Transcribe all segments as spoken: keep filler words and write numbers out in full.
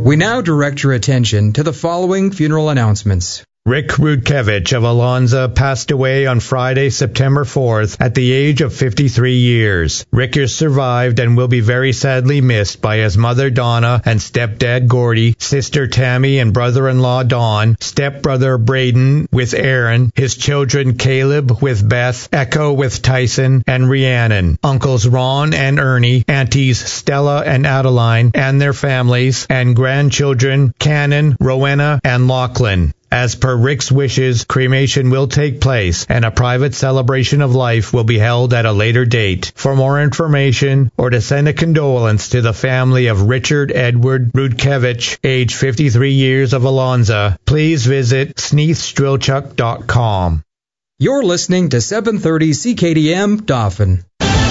We now direct your attention to the following funeral announcements. Rick Rudkevich of Alonza passed away on Friday, September fourth, at the age of fifty-three years. Rick is survived and will be very sadly missed by his mother Donna and stepdad Gordy, sister Tammy and brother-in-law Don, stepbrother Braden with Aaron, his children Caleb with Beth, Echo with Tyson and Rhiannon, uncles Ron and Ernie, aunties Stella and Adeline and their families, and grandchildren Cannon, Rowena, and Lachlan. As per Rick's wishes, cremation will take place and a private celebration of life will be held at a later date. For more information or to send a condolence to the family of Richard Edward Rudkevich, age fifty-three years of Alonza, please visit sneath strelchuk dot com. You're listening to seven thirty C K D M Dauphin.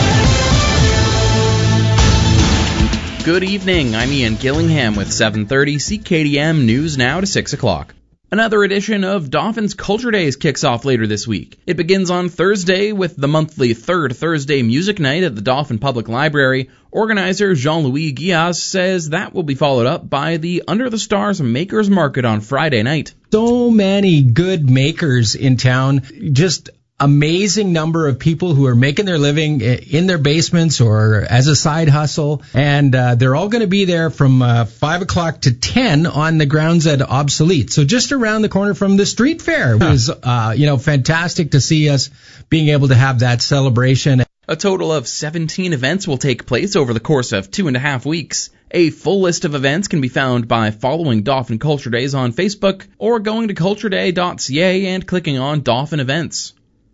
Good evening, I'm Ian Gillingham with seven thirty C K D M News now to six o'clock. Another edition of Dauphin's Culture Days kicks off later this week. It begins on Thursday with the monthly Third Thursday Music Night at the Dauphin Public Library. Organizer Jean-Louis Guillaz says that will be followed up by the Under the Stars Makers Market on Friday night. So many good makers in town, just amazing number of people who are making their living in their basements or as a side hustle, and uh, they're all going to be there from uh, five o'clock to ten on the grounds at Obsolete. So just around the corner from the street fair. It was, uh, you know, fantastic to see us being able to have that celebration. A total of seventeen events will take place over the course of two and a half weeks. A full list of events can be found by following Dauphin Culture Days on Facebook or going to culture day dot c a and clicking on Dauphin Events.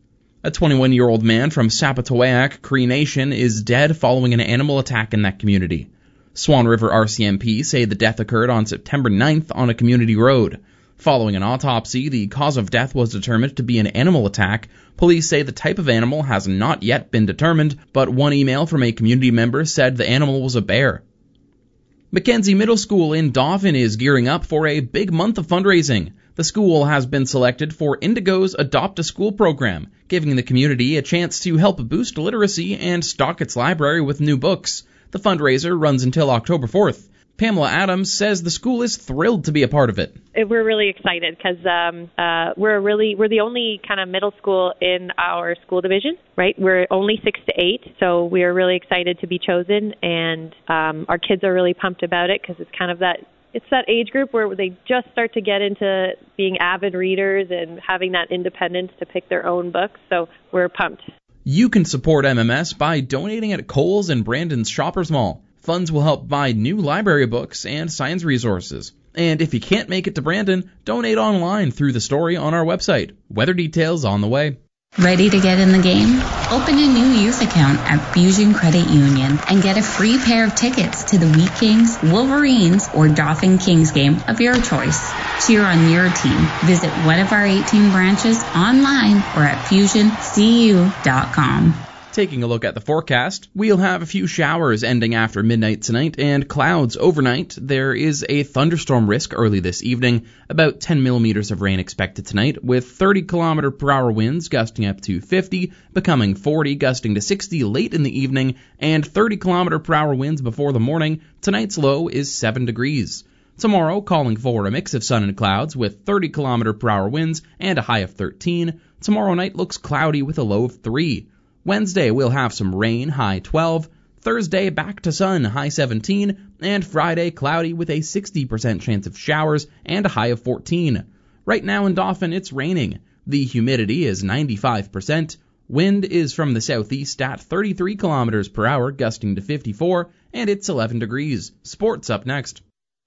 A twenty-one-year-old man from Sapatawayak, Cree Nation, is dead following an animal attack in that community. Swan River R C M P say the death occurred on September ninth on a community road. Following an autopsy, the cause of death was determined to be an animal attack. Police say the type of animal has not yet been determined, but one email from a community member said the animal was a bear. Mackenzie Middle School in Dauphin is gearing up for a big month of fundraising. The school has been selected for Indigo's Adopt a School program, giving the community a chance to help boost literacy and stock its library with new books. The fundraiser runs until October fourth. Pamela Adams says the school is thrilled to be a part of it. We're really excited because um, uh, we're really we're the only kind of middle school in our school division, right? We're only six to eight, so we're really excited to be chosen, and um, our kids are really pumped about it because it's kind of that it's that age group where they just start to get into being avid readers and having that independence to pick their own books. So we're pumped. You can support M M S by donating at Kohl's and Brandon's Shoppers Mall. Funds will help buy new library books and science resources. And if you can't make it to Brandon, donate online through the story on our website. Weather details on the way. Ready to get in the game? Open a new youth account at Fusion Credit Union and get a free pair of tickets to the Wheat Kings, Wolverines, or Dauphin Kings game of your choice. Cheer on your team. Visit one of our eighteen branches online or at fusion c u dot com. Taking a look at the forecast, we'll have a few showers ending after midnight tonight and clouds overnight. There is a thunderstorm risk early this evening, about ten millimeters of rain expected tonight, with thirty kilometer per hour winds gusting up to fifty, becoming forty, gusting to sixty late in the evening, and thirty kilometer per hour winds before the morning. Tonight's low is seven degrees. Tomorrow, calling for a mix of sun and clouds with thirty kilometer per hour winds and a high of thirteen. Tomorrow night looks cloudy with a low of three. Wednesday, we'll have some rain, high twelve. Thursday, back to sun, high seventeen. And Friday, cloudy with a sixty percent chance of showers and a high of fourteen. Right now in Dauphin, it's raining. The humidity is ninety-five percent. Wind is from the southeast at thirty-three kilometers per hour, gusting to fifty-four, and it's eleven degrees. Sports up next.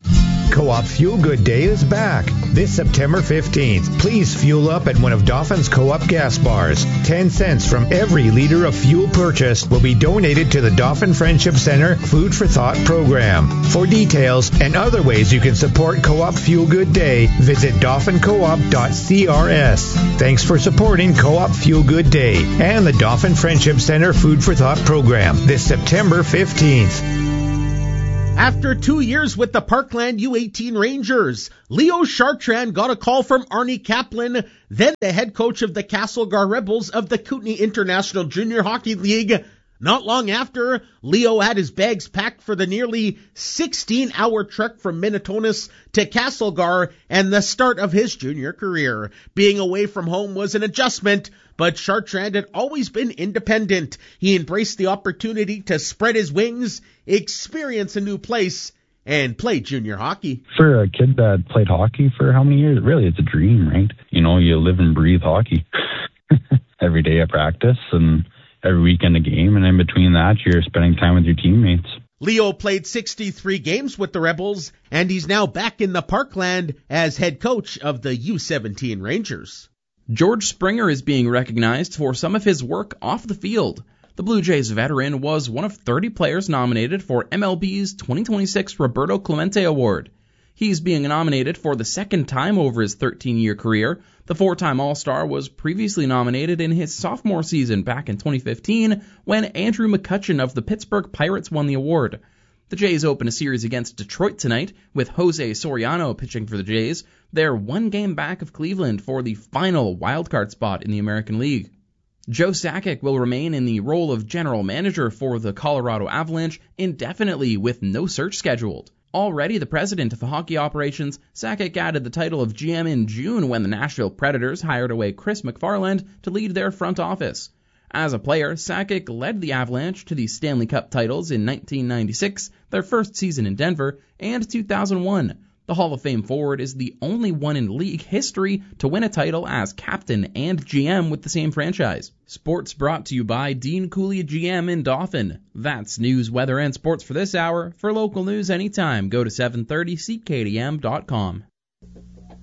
Co-op Fuel Good Day is back this September fifteenth. Please fuel up at one of Dauphin's Co-op gas bars. Ten cents from every liter of fuel purchased will be donated to the Dauphin Friendship Center Food for Thought program. For details and other ways you can support Co-op Fuel Good Day, visit dauphin co op dot c r s. Thanks for supporting Co-op Fuel Good Day and the Dauphin Friendship Center Food for Thought program this September fifteenth. After two years with the Parkland U eighteen Rangers, Leo Chartrand got a call from Arnie Kaplan, then the head coach of the Castlegar Rebels of the Kootenay International Junior Hockey League, Not long after, Leo had his bags packed for the nearly sixteen-hour trek from Minitonas to Castlegar and the start of his junior career. Being away from home was an adjustment, but Chartrand had always been independent. He embraced the opportunity to spread his wings, experience a new place, and play junior hockey. For a kid that played hockey for how many years, really, it's a dream, right? You know, you live and breathe hockey. Every day at practice and every weekend a game, and in between that, you're spending time with your teammates. Leo played sixty-three games with the Rebels, and he's now back in the Parkland as head coach of the U seventeen Rangers. George Springer is being recognized for some of his work off the field. The Blue Jays veteran was one of thirty players nominated for M L B's twenty twenty-six Roberto Clemente Award. He's being nominated for the second time over his thirteen-year career. The four-time All-Star was previously nominated in his sophomore season back in twenty fifteen when Andrew McCutchen of the Pittsburgh Pirates won the award. The Jays open a series against Detroit tonight with Jose Soriano pitching for the Jays. They're one game back of Cleveland for the final wildcard spot in the American League. Joe Sakic will remain in the role of general manager for the Colorado Avalanche indefinitely with no search scheduled. Already the president of the hockey operations, Sakic added the title of G M in June when the Nashville Predators hired away Chris McFarland to lead their front office. As a player, Sakic led the Avalanche to the Stanley Cup titles in nineteen ninety-six, their first season in Denver, and two thousand one. The Hall of Fame forward is the only one in league history to win a title as captain and G M with the same franchise. Sports brought to you by Dean Cooley G M in Dauphin. That's news, weather, and sports for this hour. For local news anytime, go to seven thirty C K D M dot com.